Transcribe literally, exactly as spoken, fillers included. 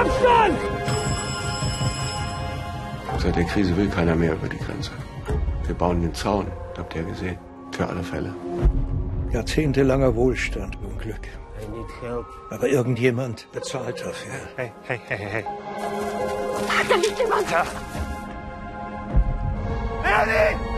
Abstand! Seit der Krise will keiner mehr über die Grenze. Wir bauen den Zaun, habt ihr gesehen, für alle Fälle. Jahrzehntelanger Wohlstand und Glück. I need help. Aber irgendjemand bezahlt dafür. Hey, hey, hey, hey. Da liegt jemand! Da. Ernie!